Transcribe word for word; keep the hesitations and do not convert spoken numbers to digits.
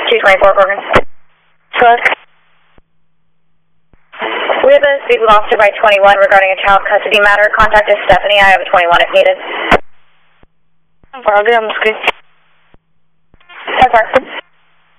two twenty-four, Corcoran. Truck. We have a speed with officer by twenty-one regarding a child custody matter. Contact is Stephanie. I have a twenty-one if needed. Para, digamos que. ten four.